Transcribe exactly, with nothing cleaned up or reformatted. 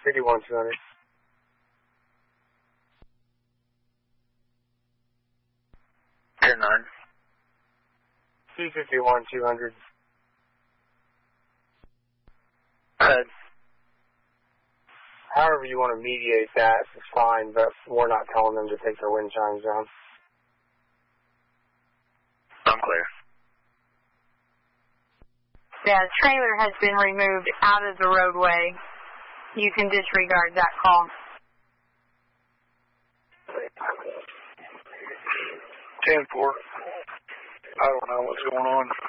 fifty-one two hundred. ten nine. two fifty-one two hundred. Head. However you want to mediate that is fine, but we're not telling them to take their wind chimes down. I'm clear. Yeah, the trailer has been removed out of the roadway. You can disregard that call. ten four. I don't know what's going on.